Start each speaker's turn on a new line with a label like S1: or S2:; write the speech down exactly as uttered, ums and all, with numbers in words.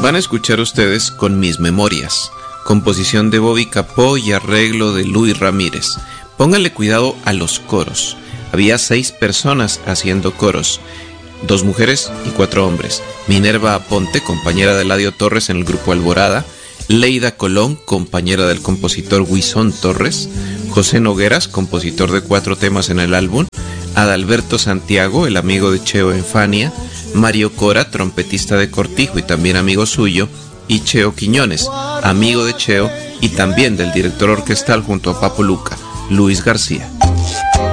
S1: Van a escuchar ustedes Con mis memorias, composición de Bobby Capó y arreglo de Luis Ramírez. Pónganle cuidado a los coros. Había seis personas haciendo coros, dos mujeres y cuatro hombres. Minerva Aponte, compañera de Eladio Torres en el grupo Alborada. Leida Colón, compañera del compositor Huizón Torres. José Nogueras, compositor de cuatro temas en el álbum. Adalberto Santiago, el amigo de Cheo en Fania. Mario Cora, trompetista de Cortijo y también amigo suyo. Y Cheo Quiñones, amigo de Cheo y también del director orquestal junto a Papo Luca, Luis García.